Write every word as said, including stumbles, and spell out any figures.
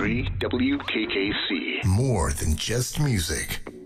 three W K K C. More than just music.